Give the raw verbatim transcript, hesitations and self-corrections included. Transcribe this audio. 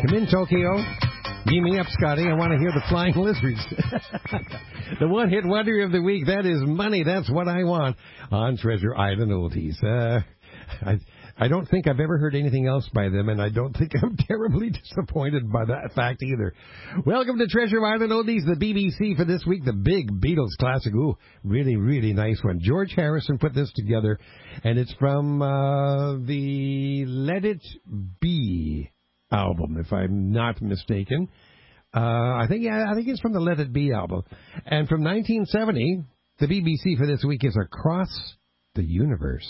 Come in, Tokyo. Beam me up, Scotty. I want to hear the flying lizards. The one-hit wonder of the week. That is Money. That's what I want on Treasure Island Oldies. Uh, I, I don't think I've ever heard anything else by them, and I don't think I'm terribly disappointed by that fact either. Welcome to Treasure Island Oldies, the B B C for this week, the big Beatles classic. Ooh, really, really nice one. George Harrison put this together, and it's from uh, the Let It Be album, if I'm not mistaken. Uh, I think yeah, I think it's from the Let It Be album. And from nineteen seventy, the B B C for this week is Across the Universe.